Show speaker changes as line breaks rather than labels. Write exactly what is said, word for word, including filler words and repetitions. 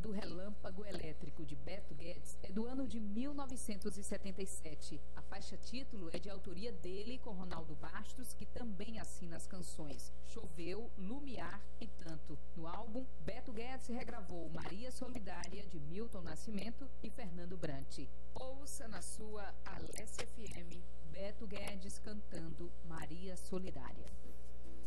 do Relâmpago Elétrico, de Beto Guedes, é do ano de mil novecentos e setenta e sete. A faixa título é de autoria dele com Ronaldo Bastos, que também assina as canções Choveu, Lumiar e Tanto. No álbum, Beto Guedes regravou Maria Solidária, de Milton Nascimento e Fernando Brant. Ouça na sua Alessia F M, Beto Guedes cantando Maria Solidária.